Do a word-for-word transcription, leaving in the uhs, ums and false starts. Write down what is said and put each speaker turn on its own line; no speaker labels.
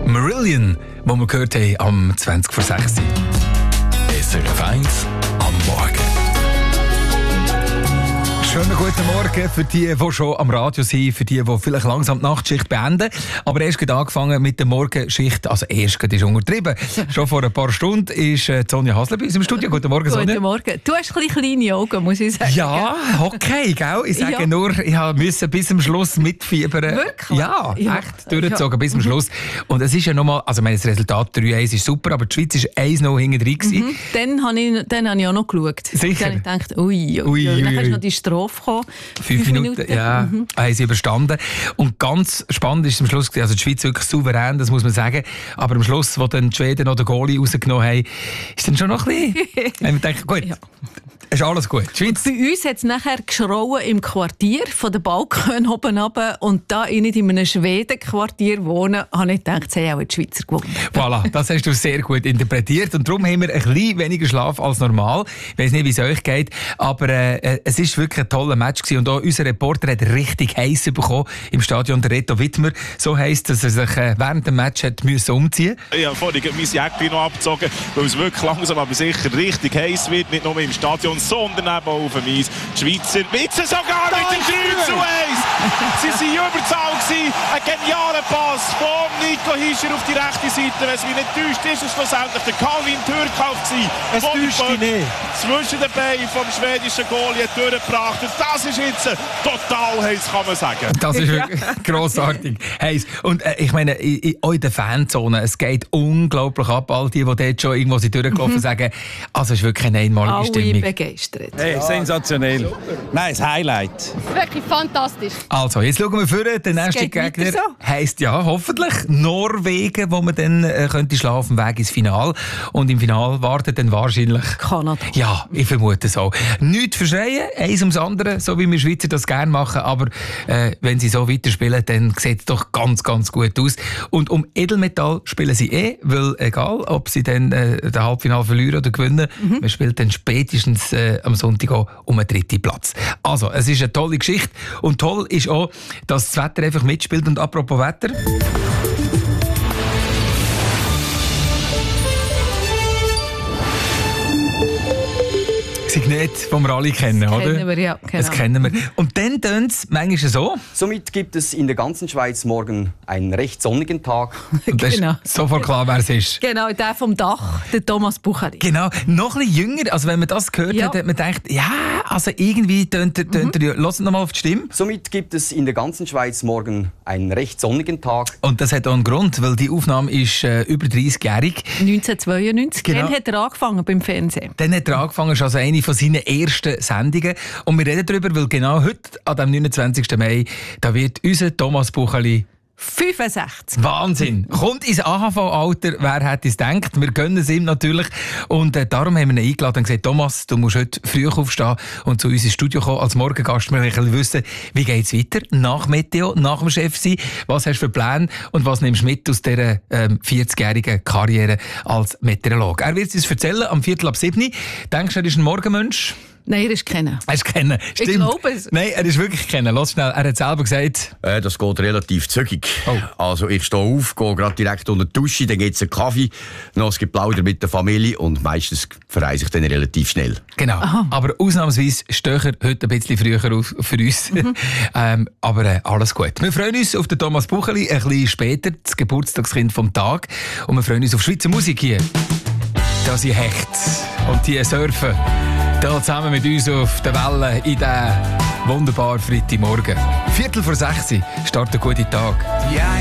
Marillion, wo wir gehört haben am zwanzig vor sechs.
S R F eins am Morgen.
Schönen guten Morgen für die, die schon am Radio sind, für die, die vielleicht langsam die Nachtschicht beenden. Aber erst gerade angefangen mit der Morgenschicht, also erst gerade ist untertrieben. Schon vor ein paar Stunden ist äh, Sonja Hasler bei uns im Studio. Guten Morgen, Sonja.
Guten Morgen. Du hast ein bisschen kleine Augen, muss ich sagen.
Ja, okay, gell? Ich sage
Ja.
nur, ich musste bis zum Schluss mitfiebern.
Wirklich?
Ja,
Ja.
echt durchgezogen
Ja.
bis zum Schluss. Und es ist ja nochmal, also ich meine, das Resultat drei eins ist super, aber die Schweiz war eins null hinten drin.
Mhm. Dann habe ich, dann habe ich auch noch geschaut.
Sicher?
Dann habe ich gedacht, ui, ui,
Ui,
ui.
ui,
Dann
ui.
ist noch die Strophe gekommen.
Fünf, Minuten, ja,
Mhm.
haben sie überstanden. Und ganz spannend ist am Schluss, also die Schweiz wirklich souverän, das muss man sagen. Aber am Schluss, wo dann die Schweden noch den Goalie rausgenommen haben, ist dann schon noch ein bisschen... haben wir gedacht, gut,
Ja.
ist alles gut. Die Schweiz...
Bei uns hat es nachher geschrauen im Quartier, von den Balkonen oben runter. Und da ich nicht in einem Schweden-Quartier wohne, habe ich gedacht, sie haben auch die Schweizer gewonnen.
Voilà, das hast du sehr gut interpretiert. Und darum haben wir ein bisschen weniger Schlaf als normal. Ich weiss nicht, wie es euch geht, aber äh, es ist wirklich ein toller Match gewesen. Und auch unser Reporter hat richtig heiß bekommen im Stadion, der Reto Wittmer. So heisst, dass er sich äh, während dem Match hat müssen umziehen musste.
Ich habe vorhin mein Jäckchen noch abgezogen, weil es wirklich langsam aber sicher richtig heiß wird. Nicht nur im Stadion, sondern eben auch auf dem Eis. Die Schweizer Witze sogar mit dem drei zu eins. Sie waren Überzahl gewesen. Ein genialer Pass von Nico Hischer auf die rechte Seite. Wenn es mich nicht täuscht, ist es schlussendlich der Calvin Türkauf gewesen.
Es täuscht dich nicht.
Zwischen den Beinen vom schwedischen Goalie durchgebracht. Und das ist jetzt total heiß, kann man sagen.
Das ist wirklich grossartig. Heiß. Und äh, ich meine, in, in, auch in der Fanzone, es geht unglaublich ab. All die, die dort schon irgendwo sind durchgelaufen mhm. sagen, also es ist wirklich eine einmalige
Alle
Stimmung.
begeistert.
Hey, sensationell. Nein, das Highlight.
Wirklich fantastisch.
Also, jetzt schauen wir vor. Der nächste
geht weiter
Gegner
so.
heisst ja hoffentlich Norwegen, wo man dann äh, könnte schlafen Weg ins Finale. Und im Finale wartet dann wahrscheinlich...
Kanada.
Ja, ich vermute so. Nichts verschreien, eins ums andere, so wie wir Schweizer das gerne machen. Aber äh, wenn sie so weiterspielen, dann sieht es doch ganz, ganz gut aus. Und um Edelmetall spielen sie eh, weil egal, ob sie dann äh, den Halbfinale verlieren oder gewinnen, mhm. man spielt dann spätestens äh, am Sonntag auch um den dritten Platz. Also, es ist eine tolle Geschichte. Und toll ist auch, dass das Wetter einfach mitspielt. Und apropos Wetter... Signet, die wir alle kennen,
Das
oder?
kennen wir, ja, genau.
Das kennen wir. Und dann tönt es manchmal so.
Somit gibt es in der ganzen Schweiz morgen einen recht sonnigen Tag.
Und das
Genau.
ist sofort klar, wer es ist.
Genau, der vom Dach, der Thomas Bucheri.
Genau, noch ein bisschen jünger. Also wenn man das gehört
Ja.
hat, hat man gedacht, ja, also irgendwie tönt er, tönt er ja. Hört noch mal auf die Stimme.
Somit gibt es in der ganzen Schweiz morgen einen recht sonnigen Tag.
Und das hat auch einen Grund, weil die Aufnahme ist äh, über dreißigjährig.
neunzehnhundertzweiundneunzig.
Genau.
Dann hat er angefangen beim Fernsehen.
Dann hat er angefangen, schon also eine von seinen ersten Sendungen. Und wir reden darüber, weil genau heute, an dem neunundzwanzigsten Mai, da wird unser Thomas Bucheli
fünfundsechzig.
Wahnsinn! Kommt ins A H V-Alter, wer hätte es gedacht? Wir gönnen es ihm natürlich. Und äh, darum haben wir ihn eingeladen und gesagt, Thomas, du musst heute früh aufstehen und zu uns ins Studio kommen als Morgengast. Wir wollen wissen, wie geht es weiter nach Meteo, nach dem Chef sein? Was hast du für Pläne und was nimmst du mit aus dieser ähm, vierzigjährigen Karriere als Meteorologe? Er wird es uns erzählen am Viertel ab sieben. Denkst du, er ist ein Morgenmensch?
Nein, er ist keiner.
Er ist kennen. Stimmt.
Ich glaube es.
Nein, er ist wirklich kennen. Lass schnell. Er hat selber gesagt...
Äh, das geht relativ zügig.
Oh.
Also ich stehe auf, gehe gerade direkt unter die Dusche, dann gibt es einen Kaffee, noch ein Geplauder mit der Familie und meistens verreise ich dann relativ schnell.
Genau. Aha. Aber ausnahmsweise stehe er heute ein bisschen früher auf für uns. Mhm. ähm, aber äh, alles gut. Wir freuen uns auf den Thomas Bucheli, ein bisschen später, das Geburtstagskind vom Tag. Und wir freuen uns auf Schweizer Musik hier. Da sind Hecht und die surfen. Da zusammen mit uns auf der Welle in diesen wunderbaren Freitagmorgen. Viertel vor sechs startet ein guter Tag. Yeah.